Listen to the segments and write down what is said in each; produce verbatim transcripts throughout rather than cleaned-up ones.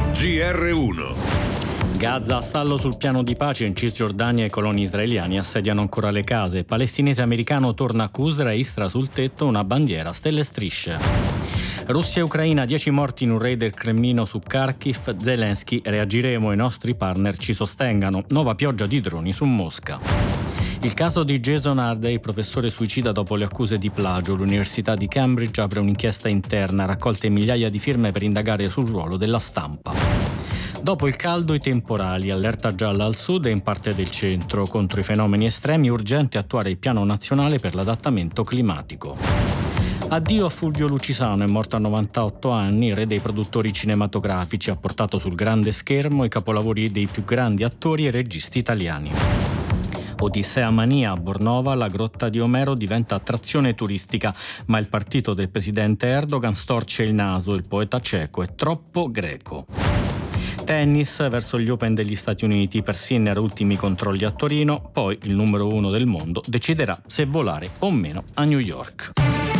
G R uno. Gaza a stallo sul piano di pace. In Cisgiordania i coloni israeliani assediano ancora le case. Palestinese americano torna a Qusra e istra sul tetto una bandiera a stelle e strisce. Russia e Ucraina, dieci morti in un raid del Cremlino su Kharkiv. Zelensky: reagiremo, i nostri partner ci sostengano. Nuova pioggia di droni su Mosca. Il caso di Jason Hardy, professore suicida dopo le accuse di plagio. L'Università di Cambridge apre un'inchiesta interna, raccolte migliaia di firme per indagare sul ruolo della stampa. Dopo il caldo i temporali, allerta gialla al sud e in parte del centro. Contro i fenomeni estremi urgente attuare il piano nazionale per l'adattamento climatico. Addio a Fulvio Lucisano, è morto a novantotto anni, re dei produttori cinematografici, ha portato sul grande schermo i capolavori dei più grandi attori e registi italiani. Odissea Mania a Bornova, la grotta di Omero diventa attrazione turistica, ma il partito del presidente Erdogan storce il naso, il poeta ceco è troppo greco. Tennis, verso gli Open degli Stati Uniti, per Sinner ultimi controlli a Torino, poi il numero uno del mondo deciderà se volare o meno a New York.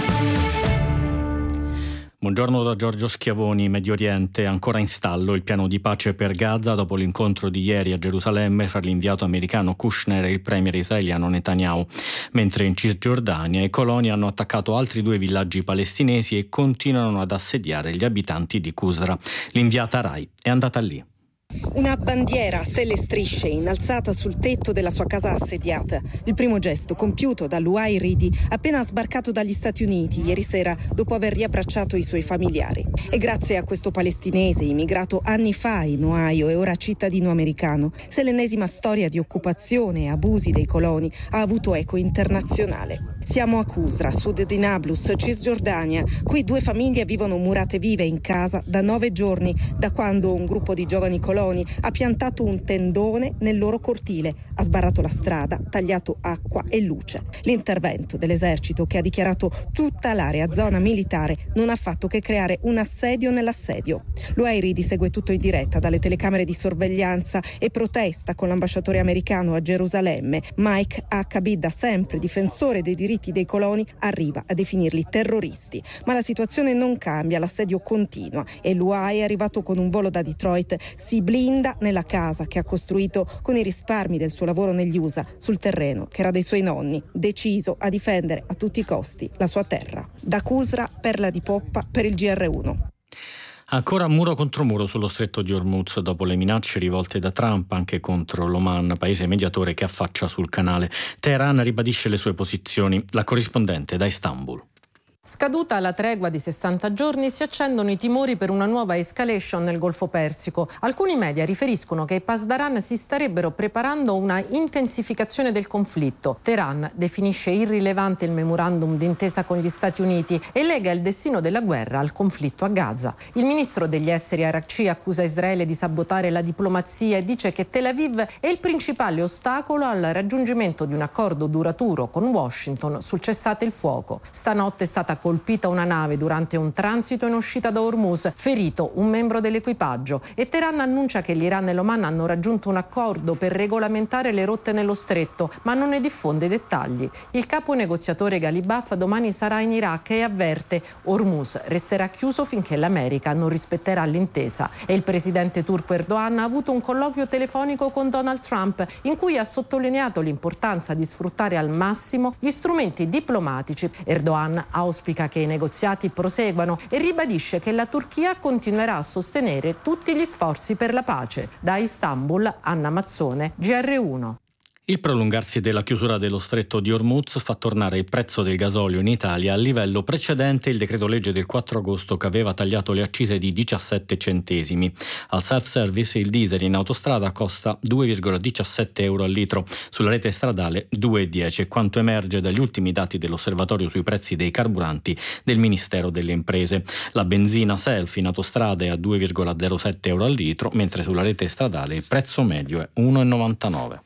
Buongiorno da Giorgio Schiavoni. Medio Oriente, ancora in stallo il piano di pace per Gaza dopo l'incontro di ieri a Gerusalemme fra l'inviato americano Kushner e il premier israeliano Netanyahu, mentre in Cisgiordania i coloni hanno attaccato altri due villaggi palestinesi e continuano ad assediare gli abitanti di Qusra. L'inviata Rai è andata lì. Una bandiera a stelle e strisce innalzata sul tetto della sua casa assediata. Il primo gesto compiuto da Luai Ridi appena sbarcato dagli Stati Uniti ieri sera dopo aver riabbracciato i suoi familiari. E grazie a questo palestinese immigrato anni fa in Ohio e ora cittadino americano, se l'ennesima storia di occupazione e abusi dei coloni ha avuto eco internazionale. Siamo a Qusra, sud di Nablus, Cisgiordania. Qui due famiglie vivono murate vive in casa da nove giorni, da quando un gruppo di giovani coloni ha piantato un tendone nel loro cortile, ha sbarrato la strada, tagliato acqua e luce. L'intervento dell'esercito, che ha dichiarato tutta l'area zona militare, non ha fatto che creare un assedio nell'assedio. L'Uairidi segue tutto in diretta dalle telecamere di sorveglianza e protesta con l'ambasciatore americano a Gerusalemme. Mike Huckabee, da sempre difensore dei diritti dei coloni, arriva a definirli terroristi. Ma la situazione non cambia, l'assedio continua e l'U A E è arrivato con un volo da Detroit, si blinda nella casa che ha costruito con i risparmi del suo lavoro negli U S A, sul terreno che era dei suoi nonni, deciso a difendere a tutti i costi la sua terra. Da Qusra, perla di poppa per il G R uno. Ancora muro contro muro sullo stretto di Hormuz dopo le minacce rivolte da Trump anche contro l'Oman, paese mediatore che affaccia sul canale. Teheran ribadisce le sue posizioni. La corrispondente da Istanbul. Scaduta la tregua di sessanta giorni, si accendono i timori per una nuova escalation nel Golfo Persico. Alcuni media riferiscono che i Pasdaran si starebbero preparando una intensificazione del conflitto. Teheran definisce irrilevante il memorandum d'intesa con gli Stati Uniti e lega il destino della guerra al conflitto a Gaza. Il ministro degli esteri Arakci accusa Israele di sabotare la diplomazia e dice che Tel Aviv è il principale ostacolo al raggiungimento di un accordo duraturo con Washington sul cessate il fuoco. Stanotte è stata colpita una nave durante un transito in uscita da Hormuz, ferito un membro dell'equipaggio, e Teheran annuncia che l'Iran e l'Oman hanno raggiunto un accordo per regolamentare le rotte nello stretto, ma non ne diffonde i dettagli. Il capo negoziatore Ghalibaf domani sarà in Iraq e avverte: Hormuz resterà chiuso finché l'America non rispetterà l'intesa. E il presidente turco Erdogan ha avuto un colloquio telefonico con Donald Trump in cui ha sottolineato l'importanza di sfruttare al massimo gli strumenti diplomatici. Erdogan ha auspicato che i negoziati proseguano e ribadisce che la Turchia continuerà a sostenere tutti gli sforzi per la pace. Da Istanbul, Anna Mazzone, G R uno. Il prolungarsi della chiusura dello stretto di Hormuz fa tornare il prezzo del gasolio in Italia al livello precedente il decreto legge del quattro agosto che aveva tagliato le accise di diciassette centesimi. Al self-service il diesel in autostrada costa due virgola diciassette euro al litro, sulla rete stradale due virgola dieci, quanto emerge dagli ultimi dati dell'osservatorio sui prezzi dei carburanti del Ministero delle Imprese. La benzina self in autostrada è a due virgola zero sette euro al litro, mentre sulla rete stradale il prezzo medio è uno virgola novantanove.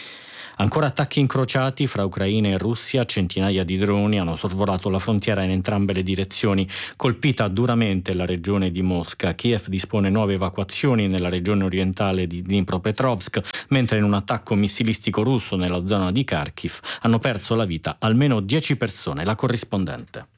Ancora attacchi incrociati fra Ucraina e Russia, centinaia di droni hanno sorvolato la frontiera in entrambe le direzioni. Colpita duramente la regione di Mosca, Kiev dispone nuove evacuazioni nella regione orientale di Dnipropetrovsk, mentre in un attacco missilistico russo nella zona di Kharkiv hanno perso la vita almeno dieci persone. La corrispondente.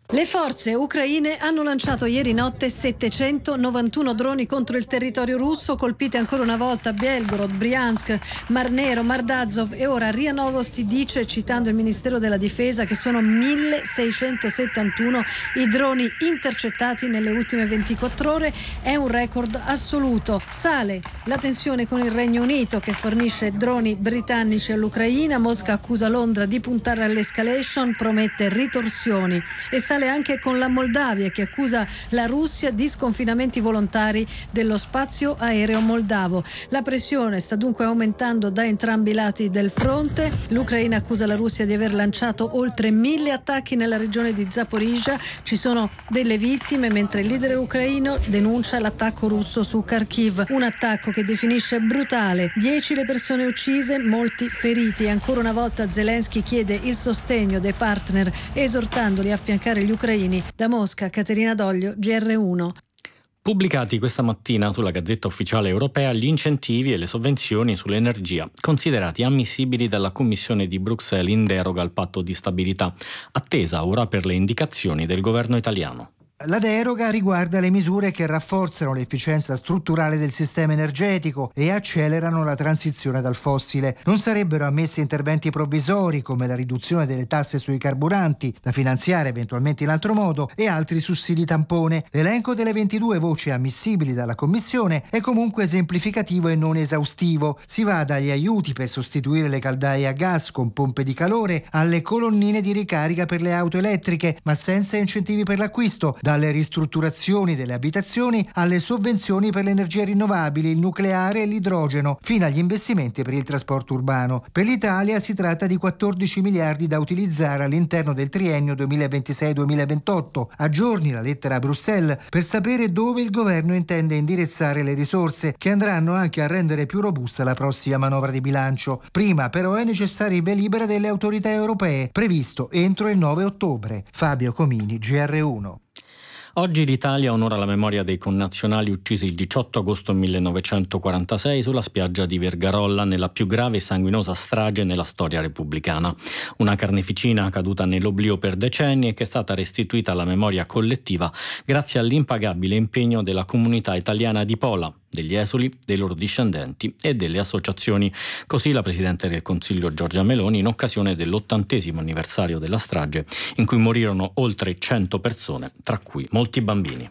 Le forze ucraine hanno lanciato ieri notte settecentonovantuno droni contro il territorio russo, colpite ancora una volta Belgorod, Briansk, Mar Nero, Mar d'Azov e ora RIA Novosti dice, citando il Ministero della Difesa, che sono milleseicentosettantuno i droni intercettati nelle ultime ventiquattro ore. È un record assoluto. Sale la tensione con il Regno Unito, che fornisce droni britannici all'Ucraina. Mosca accusa Londra di puntare all'escalation, promette ritorsioni, e sale anche con la Moldavia, che accusa la Russia di sconfinamenti volontari dello spazio aereo moldavo. La pressione sta dunque aumentando da entrambi i lati del fronte. L'Ucraina accusa la Russia di aver lanciato oltre mille attacchi nella regione di Zaporizhzhia. Ci sono delle vittime, mentre il leader ucraino denuncia l'attacco russo su Kharkiv, un attacco che definisce brutale. Dieci le persone uccise, molti feriti. Ancora una volta Zelensky chiede il sostegno dei partner, esortandoli a affiancare gli ucraini. Da Mosca, Caterina Doglio, G R uno. Pubblicati questa mattina sulla Gazzetta Ufficiale Europea gli incentivi e le sovvenzioni sull'energia, considerati ammissibili dalla Commissione di Bruxelles in deroga al patto di stabilità, attesa ora per le indicazioni del governo italiano. La deroga riguarda le misure che rafforzano l'efficienza strutturale del sistema energetico e accelerano la transizione dal fossile. Non sarebbero ammessi interventi provvisori come la riduzione delle tasse sui carburanti, da finanziare eventualmente in altro modo, e altri sussidi tampone. L'elenco delle ventidue voci ammissibili dalla Commissione è comunque esemplificativo e non esaustivo. Si va dagli aiuti per sostituire le caldaie a gas con pompe di calore alle colonnine di ricarica per le auto elettriche, ma senza incentivi per l'acquisto, dalle ristrutturazioni delle abitazioni alle sovvenzioni per le energie rinnovabili, il nucleare e l'idrogeno, fino agli investimenti per il trasporto urbano. Per l'Italia si tratta di quattordici miliardi da utilizzare all'interno del triennio duemilaventisei duemilaventotto. Aggiorni la lettera a Bruxelles per sapere dove il governo intende indirizzare le risorse, che andranno anche a rendere più robusta la prossima manovra di bilancio. Prima però è necessario il via libera delle autorità europee, previsto entro il nove ottobre. Fabio Comini, G R uno. Oggi l'Italia onora la memoria dei connazionali uccisi il diciotto agosto millenovecentoquarantasei sulla spiaggia di Vergarolla nella più grave e sanguinosa strage nella storia repubblicana. Una carneficina caduta nell'oblio per decenni e che è stata restituita alla memoria collettiva grazie all'impagabile impegno della comunità italiana di Pola, degli esuli, dei loro discendenti e delle associazioni. Così la Presidente del Consiglio Giorgia Meloni, in occasione dell'ottantesimo anniversario della strage, in cui morirono oltre cento persone, tra cui molti bambini.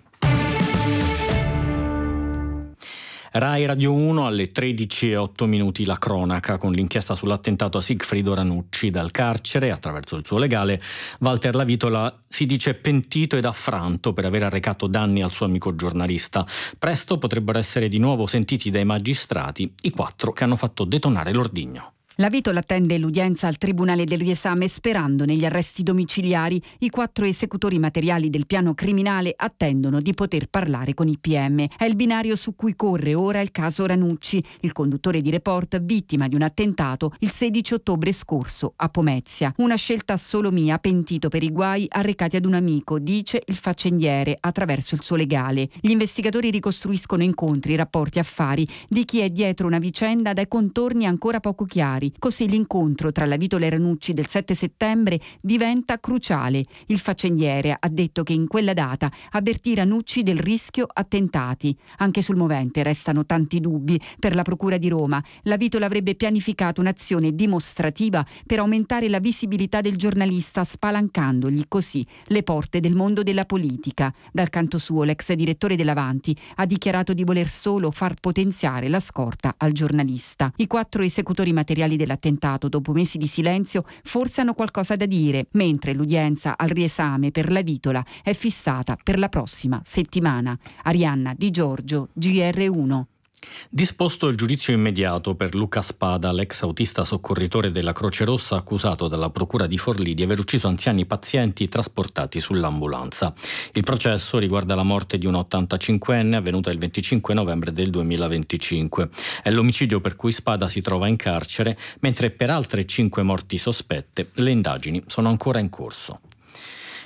Rai Radio uno alle tredici e otto minuti la cronaca con l'inchiesta sull'attentato a Sigfrido Ranucci. Dal carcere, attraverso il suo legale, Walter Lavitola si dice pentito ed affranto per aver arrecato danni al suo amico giornalista. Presto potrebbero essere di nuovo sentiti dai magistrati i quattro che hanno fatto detonare l'ordigno. Lavitola attende l'udienza al Tribunale del Riesame sperando negli arresti domiciliari. I quattro esecutori materiali del piano criminale attendono di poter parlare con i P M. È il binario su cui corre ora il caso Ranucci, il conduttore di Report vittima di un attentato il sedici ottobre scorso a Pomezia. Una scelta solo mia, pentito per i guai arrecati ad un amico, dice il faccendiere attraverso il suo legale. Gli investigatori ricostruiscono incontri, rapporti, affari di chi è dietro una vicenda dai contorni ancora poco chiari. Così l'incontro tra Lavitola e Ranucci del sette settembre diventa cruciale. Il faccendiere ha detto che in quella data avvertì Ranucci del rischio attentati. Anche sul movente restano tanti dubbi. Per la Procura di Roma, Lavitola avrebbe pianificato un'azione dimostrativa per aumentare la visibilità del giornalista, spalancandogli così le porte del mondo della politica. Dal canto suo, l'ex direttore dell'Avanti ha dichiarato di voler solo far potenziare la scorta al giornalista. I quattro esecutori materiali dell'attentato, dopo mesi di silenzio, forse hanno qualcosa da dire, mentre l'udienza al riesame per Lavitola è fissata per la prossima settimana. Arianna Di Giorgio, G R uno. Disposto il giudizio immediato per Luca Spada, l'ex autista soccorritore della Croce Rossa accusato dalla Procura di Forlì di aver ucciso anziani pazienti trasportati sull'ambulanza. Il processo riguarda la morte di un ottantacinquenne avvenuta il venticinque novembre del duemilaventicinque. È l'omicidio per cui Spada si trova in carcere, mentre per altre cinque morti sospette le indagini sono ancora in corso.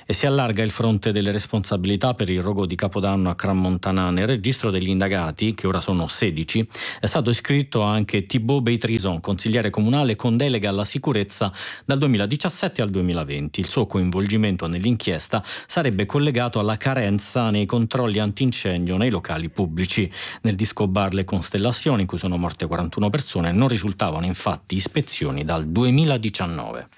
E si allarga il fronte delle responsabilità per il rogo di Capodanno a Crans-Montana. Nel registro degli indagati, che ora sono sedici, è stato iscritto anche Thibaut Beytrison, consigliere comunale con delega alla sicurezza dal duemiladiciassette al duemilaventi. Il suo coinvolgimento nell'inchiesta sarebbe collegato alla carenza nei controlli antincendio nei locali pubblici. Nel disco bar Le Constellazioni, in cui sono morte quarantuno persone, non risultavano infatti ispezioni dal duemiladiciannove.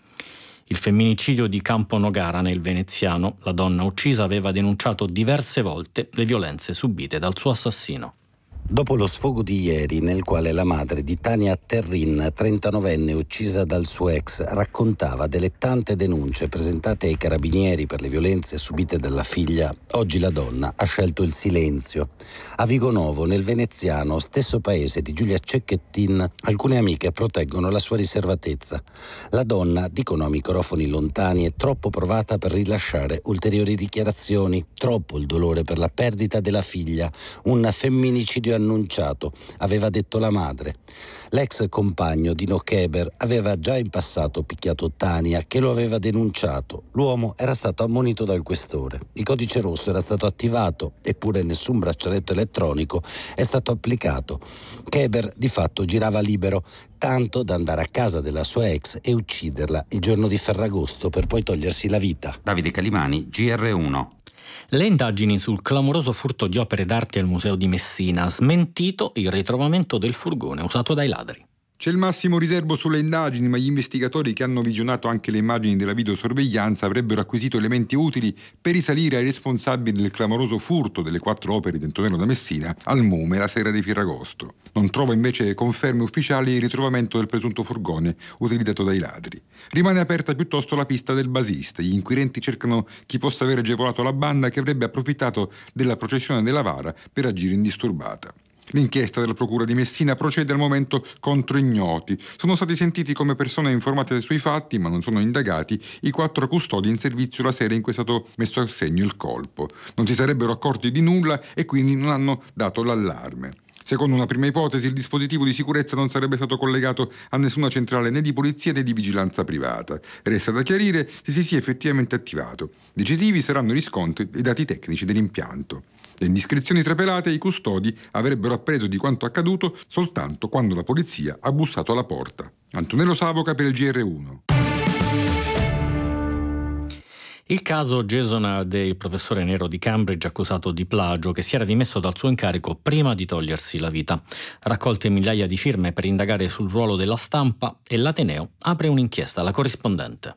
Il femminicidio di Campo Nogara nel Veneziano. La donna uccisa aveva denunciato diverse volte le violenze subite dal suo assassino. Dopo lo sfogo di ieri, nel quale la madre di Tania Terrin, trentanovenne uccisa dal suo ex, raccontava delle tante denunce presentate ai carabinieri per le violenze subite dalla figlia, oggi la donna ha scelto il silenzio. A Vigonovo, nel Veneziano, stesso paese di Giulia Cecchettin, alcune amiche proteggono la sua riservatezza. La donna, dicono a microfoni lontani, è troppo provata per rilasciare ulteriori dichiarazioni, troppo il dolore per la perdita della figlia, un femminicidio annunciato, aveva detto la madre. L'ex compagno Dino Keber aveva già in passato picchiato Tania, che lo aveva denunciato. L'uomo era stato ammonito dal questore. Il codice rosso era stato attivato, eppure nessun braccialetto elettronico è stato applicato. Keber di fatto girava libero, tanto da andare a casa della sua ex e ucciderla il giorno di Ferragosto per poi togliersi la vita. Davide Calimani, G R uno. Le indagini sul clamoroso furto di opere d'arte al Museo di Messina, smentito il ritrovamento del furgone usato dai ladri. C'è il massimo riservo sulle indagini, ma gli investigatori che hanno visionato anche le immagini della videosorveglianza avrebbero acquisito elementi utili per risalire ai responsabili del clamoroso furto delle quattro opere di Antonello da Messina al Mume la sera di Ferragosto. Non trova invece conferme ufficiali il ritrovamento del presunto furgone utilizzato dai ladri. Rimane aperta piuttosto la pista del basista. Gli inquirenti cercano chi possa aver agevolato la banda che avrebbe approfittato della processione della Vara per agire indisturbata. L'inchiesta della Procura di Messina procede al momento contro ignoti. Sono stati sentiti come persone informate sui fatti, ma non sono indagati, i quattro custodi in servizio la sera in cui è stato messo a segno il colpo. Non si sarebbero accorti di nulla e quindi non hanno dato l'allarme. Secondo una prima ipotesi, il dispositivo di sicurezza non sarebbe stato collegato a nessuna centrale né di polizia né di vigilanza privata. Resta da chiarire se si sia effettivamente attivato. Decisivi saranno i riscontri e i dati tecnici dell'impianto. Le indiscrezioni trapelate e i custodi avrebbero appreso di quanto accaduto soltanto quando la polizia ha bussato alla porta. Antonello Savoca per il G R uno. Il caso Jason Hardey, il professore nero di Cambridge accusato di plagio, che si era dimesso dal suo incarico prima di togliersi la vita. Raccolte migliaia di firme per indagare sul ruolo della stampa e l'Ateneo apre un'inchiesta. La corrispondente.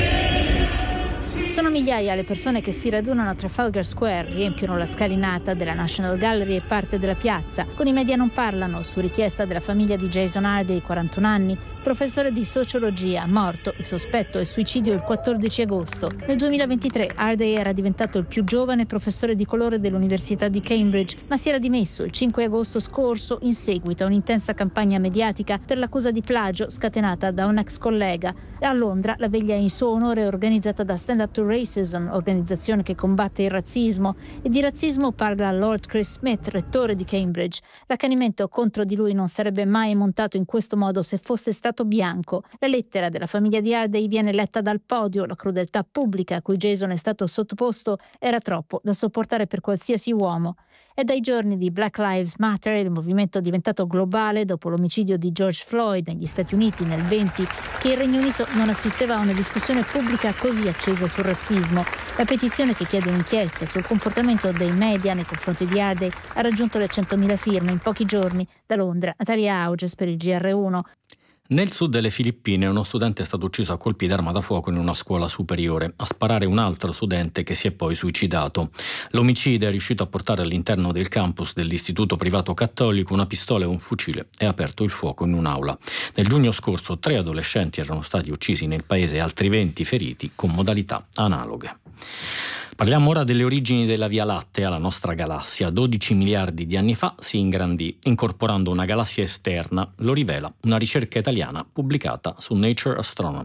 Sono migliaia le persone che si radunano a Trafalgar Square, riempiono la scalinata della National Gallery e parte della piazza. Con i media non parlano, su richiesta della famiglia di Jason Hardey, quarantuno anni, professore di sociologia, morto. Il sospetto è suicidio il quattordici agosto. Nel duemilaventitré Hardey era diventato il più giovane professore di colore dell'Università di Cambridge, ma si era dimesso il cinque agosto scorso in seguito a un'intensa campagna mediatica per l'accusa di plagio scatenata da un ex collega. A Londra la veglia in suo onore è organizzata da Stand Up to Racism, organizzazione che combatte il razzismo, e di razzismo parla Lord Chris Smith, rettore di Cambridge. L'accanimento contro di lui non sarebbe mai montato in questo modo se fosse stato bianco. La lettera della famiglia di Hardey viene letta dal podio. La crudeltà pubblica a cui Jason è stato sottoposto era troppo da sopportare per qualsiasi uomo. È dai giorni di Black Lives Matter, il movimento diventato globale dopo l'omicidio di George Floyd negli Stati Uniti nel venti, che il Regno Unito non assisteva a una discussione pubblica così accesa sul razzismo. La petizione che chiede un'inchiesta sul comportamento dei media nei confronti di Hardey ha raggiunto le centomila firme in pochi giorni. Da Londra, Natalia Auges per il G R uno. Nel sud delle Filippine uno studente è stato ucciso a colpi d'arma da fuoco in una scuola superiore. A sparare un altro studente che si è poi suicidato. L'omicida è riuscito a portare all'interno del campus dell'istituto privato cattolico una pistola e un fucile e ha aperto il fuoco in un'aula. Nel giugno scorso tre adolescenti erano stati uccisi nel paese e altri venti feriti con modalità analoghe. Parliamo ora delle origini della Via Lattea, la nostra galassia. dodici miliardi di anni fa si ingrandì, incorporando una galassia esterna, lo rivela una ricerca italiana pubblicata su Nature Astronomy.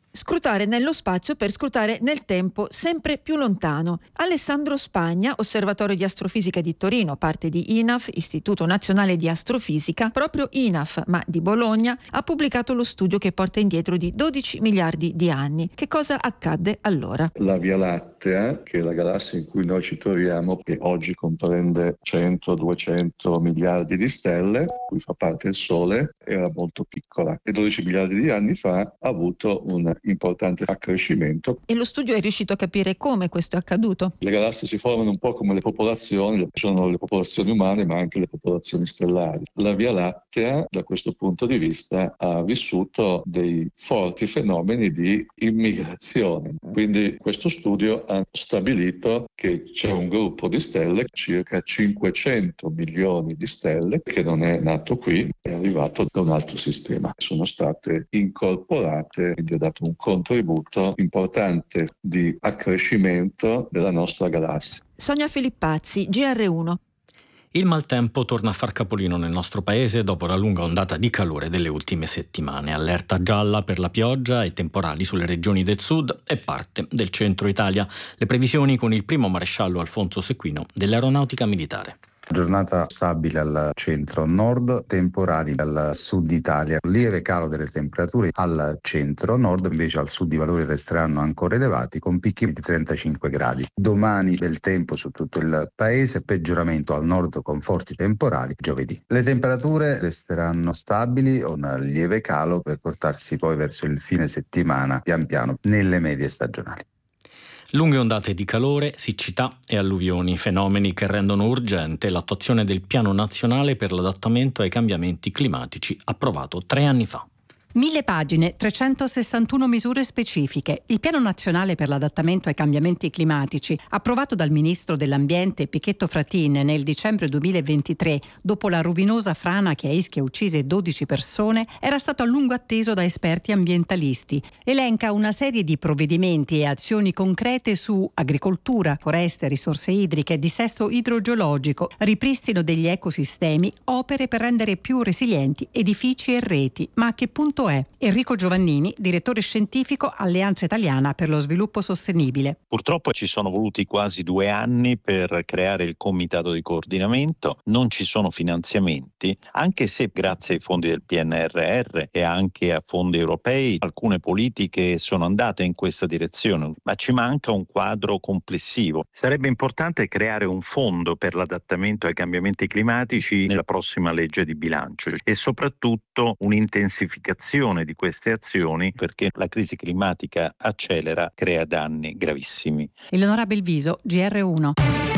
Scrutare nello spazio per scrutare nel tempo sempre più lontano. Alessandro Spagna, Osservatorio di Astrofisica di Torino, parte di I N A F, Istituto Nazionale di Astrofisica, proprio I N A F, ma di Bologna, ha pubblicato lo studio che porta indietro di dodici miliardi di anni. Che cosa accadde allora? La Via Lattea, che è la galassia in cui noi ci troviamo, che oggi comprende cento duecento miliardi di stelle, cui fa parte il Sole, era molto piccola e dodici miliardi di anni fa ha avuto un importante accrescimento. E lo studio è riuscito a capire come questo è accaduto? Le galassie si formano un po' come le popolazioni, sono le popolazioni umane ma anche le popolazioni stellari. La Via Lattea da questo punto di vista ha vissuto dei forti fenomeni di immigrazione. Quindi questo studio ha stabilito che c'è un gruppo di stelle, circa cinquecento milioni di stelle, che non è nato qui, è arrivato da un altro sistema. Sono state incorporate, quindi ha dato un contributo importante di accrescimento della nostra galassia. Sonia Filippazzi, G R uno. Il maltempo torna a far capolino nel nostro paese dopo la lunga ondata di calore delle ultime settimane. Allerta gialla per la pioggia e temporali sulle regioni del sud e parte del centro Italia. Le previsioni con il primo maresciallo Alfonso Sequino dell'Aeronautica Militare. Giornata stabile al centro-nord, temporali al sud Italia, lieve calo delle temperature al centro-nord, invece al sud i valori resteranno ancora elevati con picchi di trentacinque gradi. Domani bel tempo su tutto il paese, peggioramento al nord con forti temporali giovedì. Le temperature resteranno stabili o un lieve calo per portarsi poi verso il fine settimana pian piano nelle medie stagionali. Lunghe ondate di calore, siccità e alluvioni, fenomeni che rendono urgente l'attuazione del Piano Nazionale per l'adattamento ai cambiamenti climatici, approvato tre anni fa. Mille pagine, trecentosessantuno misure specifiche. Il Piano Nazionale per l'adattamento ai cambiamenti climatici, approvato dal Ministro dell'Ambiente Pichetto Fratin nel dicembre duemilaventitré, dopo la rovinosa frana che a Ischia uccise dodici persone, era stato a lungo atteso da esperti ambientalisti. Elenca una serie di provvedimenti e azioni concrete su agricoltura, foreste, risorse idriche, dissesto idrogeologico, ripristino degli ecosistemi, opere per rendere più resilienti edifici e reti. Ma a che punto è? Enrico Giovannini, direttore scientifico Alleanza Italiana per lo Sviluppo Sostenibile. Purtroppo ci sono voluti quasi due anni per creare il comitato di coordinamento, non ci sono finanziamenti, anche se grazie ai fondi del P N R R e anche a fondi europei alcune politiche sono andate in questa direzione, ma ci manca un quadro complessivo. Sarebbe importante creare un fondo per l'adattamento ai cambiamenti climatici nella prossima legge di bilancio e soprattutto un'intensificazione di queste azioni, perché la crisi climatica accelera, crea danni gravissimi. Eleonora Belviso, G R uno.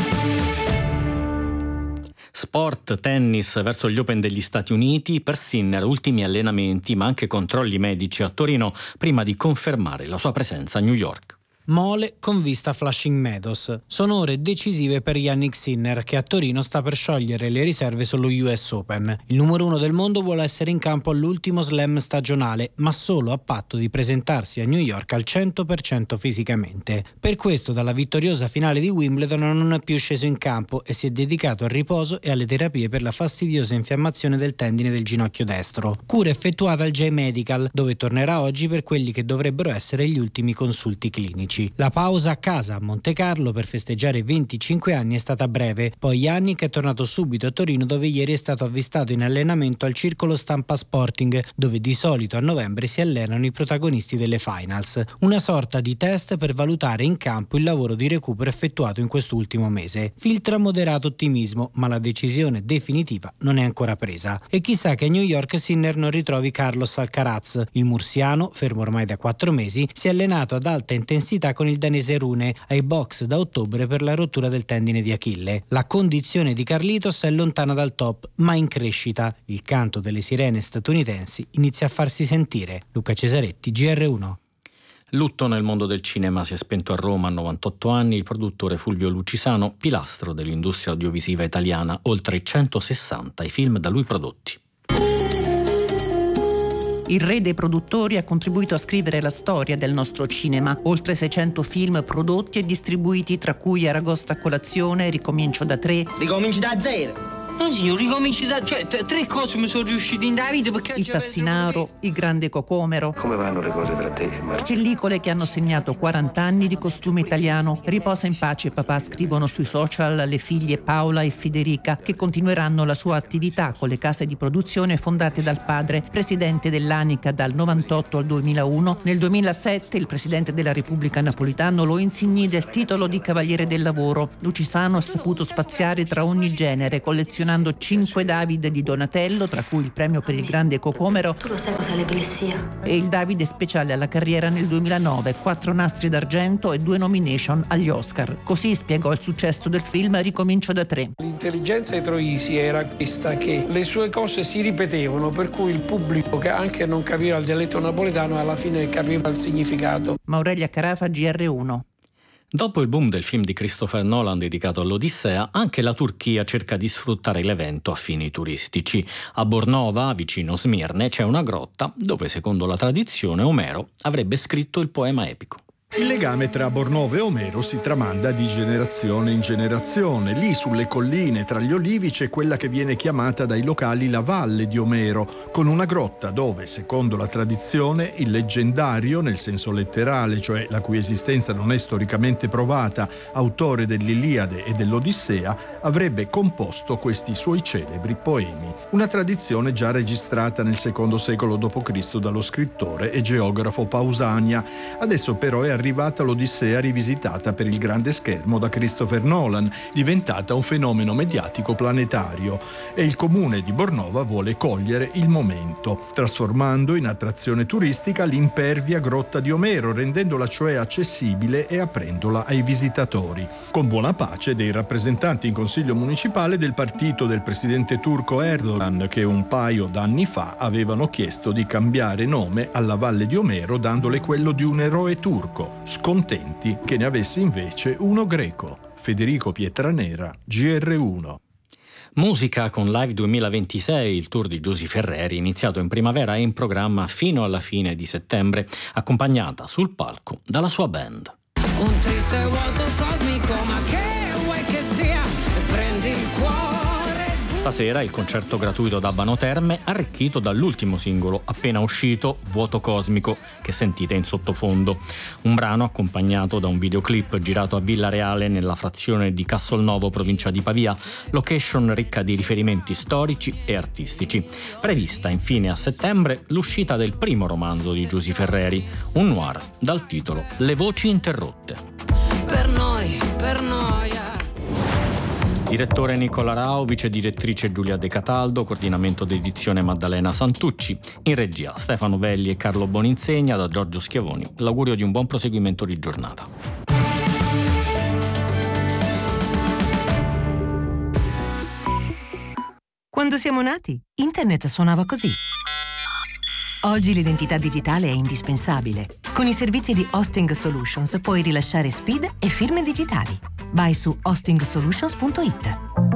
Sport, tennis verso gli Open degli Stati Uniti, per Sinner ultimi allenamenti ma anche controlli medici a Torino prima di confermare la sua presenza a New York. Mole con vista a Flushing Meadows. Sono ore decisive per Jannik Sinner, che a Torino sta per sciogliere le riserve sullo U S Open. Il numero uno del mondo vuole essere in campo all'ultimo slam stagionale, ma solo a patto di presentarsi a New York al cento per cento fisicamente. Per questo dalla vittoriosa finale di Wimbledon non è più sceso in campo e si è dedicato al riposo e alle terapie per la fastidiosa infiammazione del tendine del ginocchio destro. Cura effettuata al J-Medical, dove tornerà oggi per quelli che dovrebbero essere gli ultimi consulti clinici. La pausa a casa a Monte Carlo per festeggiare i venticinque anni è stata breve, poi Jannik è tornato subito a Torino, dove ieri è stato avvistato in allenamento al Circolo Stampa Sporting, dove di solito a novembre si allenano i protagonisti delle finals. Una sorta di test per valutare in campo il lavoro di recupero effettuato in quest'ultimo mese. Filtra moderato ottimismo, ma la decisione definitiva non è ancora presa. E chissà che a New York Sinner non ritrovi Carlos Alcaraz. Il mursiano, fermo ormai da quattro mesi, si è allenato ad alta intensità con il danese Rune ai box da ottobre per la rottura del tendine di Achille. La condizione di Carlitos è lontana dal top, ma in crescita. Il canto delle sirene statunitensi inizia a farsi sentire. Luca Cesaretti, G R uno. Lutto nel mondo del cinema. Si è spento a Roma a novantotto anni il produttore Fulvio Lucisano, pilastro dell'industria audiovisiva italiana, oltre centosessanta i film da lui prodotti. Il re dei produttori ha contribuito a scrivere la storia del nostro cinema. Oltre seicento film prodotti e distribuiti, tra cui Aragosta a colazione, Ricomincio da tre. Ricominci da zero. No, signor, ricominci da... Cioè, t- tre cose mi sono riusciti in Davide perché... Il Tassinaro, il Grande Cocomero. Come vanno le cose tra te e Marcello? Pellicole che hanno segnato quaranta anni di costume italiano. Riposa in pace papà, scrivono sui social le figlie Paola e Federica, che continueranno la sua attività con le case di produzione fondate dal padre, presidente dell'Anica dal novantotto al duemilauno. Nel duemilasette il presidente della Repubblica Napolitano lo insignì del titolo di Cavaliere del Lavoro. Lucisano ha saputo spaziare tra ogni genere, collezionando cinque David di Donatello, tra cui il premio per il Grande Cocomero. Tu lo sai cos'è l'epilessia? E il Davide speciale alla carriera nel duemilanove, quattro nastri d'argento e due nomination agli Oscar. Così spiegò il successo del film Ricomincio da tre. L'intelligenza di Troisi era questa, che le sue cose si ripetevano, per cui il pubblico, che anche non capiva il dialetto napoletano, alla fine capiva il significato. Maurelia Carafa, G R uno. Dopo il boom del film di Christopher Nolan dedicato all'Odissea, anche la Turchia cerca di sfruttare l'evento a fini turistici. A Bornova, vicino Smirne, c'è una grotta dove, secondo la tradizione, Omero avrebbe scritto il poema epico. Il legame tra Bornova e Omero si tramanda di generazione in generazione. Lì, sulle colline, tra gli olivi, c'è quella che viene chiamata dai locali la Valle di Omero, con una grotta dove, secondo la tradizione, il leggendario, nel senso letterale, cioè la cui esistenza non è storicamente provata, autore dell'Iliade e dell'Odissea, avrebbe composto questi suoi celebri poemi. Una tradizione già registrata nel secondo secolo dopo Cristo dallo scrittore e geografo Pausania. Adesso però è arrivata l'Odissea rivisitata per il grande schermo da Christopher Nolan, diventata un fenomeno mediatico planetario, e il comune di Bornova vuole cogliere il momento, trasformando in attrazione turistica l'impervia grotta di Omero, rendendola cioè accessibile e aprendola ai visitatori, con buona pace dei rappresentanti in consiglio municipale del partito del presidente turco Erdogan, che un paio d'anni fa avevano chiesto di cambiare nome alla Valle di Omero dandole quello di un eroe turco, scontenti che ne avesse invece uno greco. Federico Pietranera, G R uno. Musica con Live duemilaventisei, il tour di Giusy Ferreri, iniziato in primavera e in programma fino alla fine di settembre, accompagnata sul palco dalla sua band. Un triste vuoto cosmico, ma che vuoi che sia? Prendi il cuore. Stasera il concerto gratuito da Abano Terme, arricchito dall'ultimo singolo appena uscito, Vuoto Cosmico, che sentite in sottofondo. Un brano accompagnato da un videoclip girato a Villa Reale, nella frazione di Castelnuovo, provincia di Pavia, location ricca di riferimenti storici e artistici. Prevista infine a settembre l'uscita del primo romanzo di Giusy Ferreri, un noir dal titolo Le voci interrotte. Per noi, per noi. Direttore Nicola Rao, vice direttrice Giulia De Cataldo, coordinamento d'edizione Maddalena Santucci, in regia Stefano Velli e Carlo Boninsegna, da Giorgio Schiavoni. L'augurio di un buon proseguimento di giornata. Quando siamo nati, internet suonava così. Oggi l'identità digitale è indispensabile. Con i servizi di Hosting Solutions puoi rilasciare S P I D e firme digitali. Vai su hosting solutions punto it.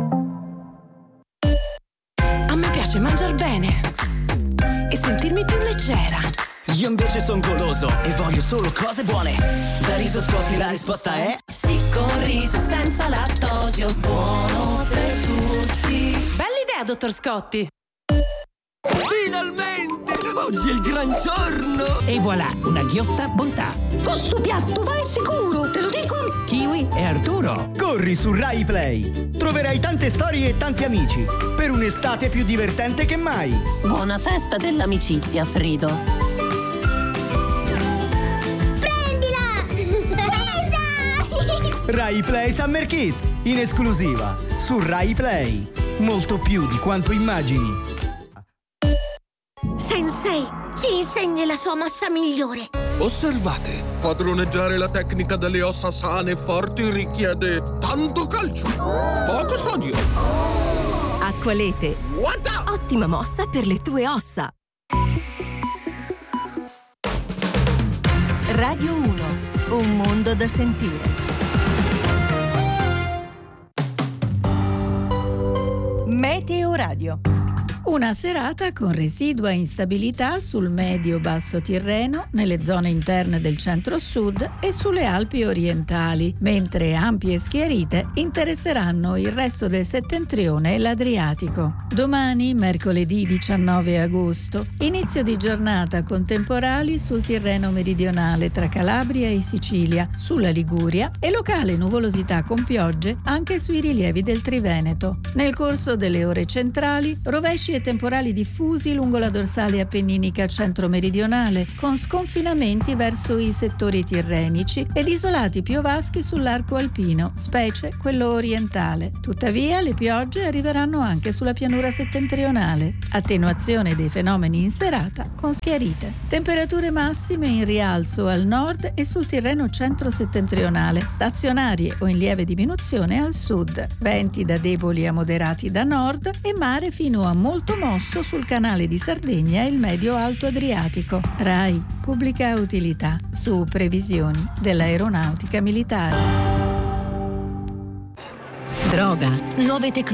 A me piace mangiar bene e sentirmi più leggera. Io invece son goloso e voglio solo cose buone. Da Riso Scotti la risposta è sì, con riso senza lattosio, buono per tutti. Bella idea, dottor Scotti. Finalmente! Oggi è il gran giorno! E voilà, una ghiotta bontà. Con sto piatto vai sicuro, te lo dico! Kiwi e Arturo. Corri su Rai Play. Troverai tante storie e tanti amici. Per un'estate più divertente che mai. Buona festa dell'amicizia, Frido. Prendila! Presa! Rai Play Summer Kids, in esclusiva su Rai Play. Molto più di quanto immagini. Sensei, ci insegni la sua mossa migliore. Osservate, padroneggiare la tecnica delle ossa sane e forti richiede tanto calcio, poco sodio. Acqualete, ottima mossa per le tue ossa. Radio uno, un mondo da sentire. Meteo Radio. Una serata con residua instabilità sul medio-basso Tirreno, nelle zone interne del centro-sud e sulle Alpi orientali, mentre ampie schiarite interesseranno il resto del settentrione e l'Adriatico. Domani, mercoledì diciannove agosto, inizio di giornata con temporali sul Tirreno meridionale tra Calabria e Sicilia, sulla Liguria e locale nuvolosità con piogge anche sui rilievi del Triveneto. Nel corso delle ore centrali, rovesci e temporali diffusi lungo la dorsale appenninica centro-meridionale, con sconfinamenti verso i settori tirrenici ed isolati piovaschi sull'arco alpino, specie quello orientale. Tuttavia, le piogge arriveranno anche sulla pianura settentrionale. Attenuazione dei fenomeni in serata con schiarite. Temperature massime in rialzo al nord e sul Tirreno centro-settentrionale, stazionarie o in lieve diminuzione al sud. Venti da deboli a moderati da nord e mare fino a molto mosso sul canale di Sardegna e il medio-alto Adriatico. RAI, pubblica utilità, su previsioni dell'aeronautica militare. Droga, nuove tecnologie.